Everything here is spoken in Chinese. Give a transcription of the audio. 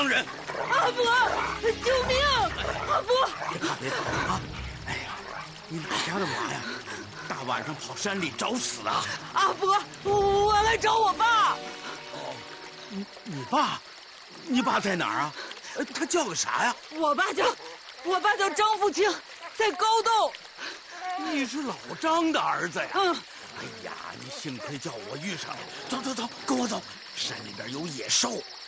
伤人。 阿伯，救命！阿伯， 别怕啊！哎呀，你哪家的娃呀？大晚上跑山里找死啊！ 阿伯，我来找我爸。 哦，你爸？你爸在哪儿啊？他叫个啥呀？ 我爸叫张富清，在高洞。 你是老张的儿子呀？ 嗯。 哎呀，你幸亏叫我遇上了。走，跟我走。山里边有野兽，